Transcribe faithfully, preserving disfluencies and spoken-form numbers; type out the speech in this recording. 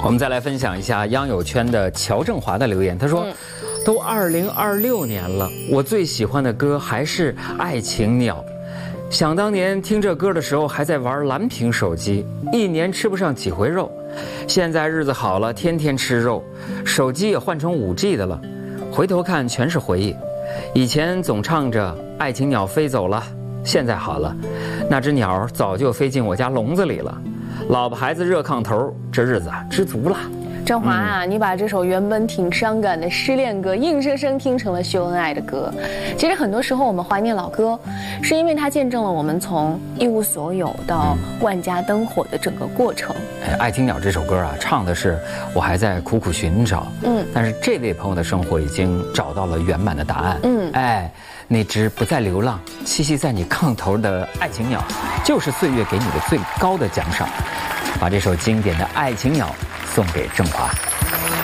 我们再来分享一下央友圈的乔正华的留言，他说。嗯都二零二六年了，我最喜欢的歌还是《爱情鸟》。想当年听这歌的时候，还在玩蓝屏手机，一年吃不上几回肉。现在日子好了，天天吃肉，手机也换成五 G 的了。回头看，全是回忆。以前总唱着“爱情鸟飞走了”，现在好了，那只鸟早就飞进我家笼子里了。老婆孩子热炕头，这日子啊，知足了。 振华啊，嗯、你把这首原本挺伤感的失恋歌，硬生生听成了秀恩爱的歌。其实很多时候我们怀念老歌，是因为它见证了我们从一无所有到万家灯火的整个过程。 哎，《爱情鸟》这首歌啊，唱的是我还在苦苦寻找，嗯，但是这位朋友的生活已经找到了圆满的答案，嗯，哎，那只不再流浪、栖息在你炕头的爱情鸟，就是岁月给你的最高的奖赏。把这首经典的《爱情鸟》送给振华。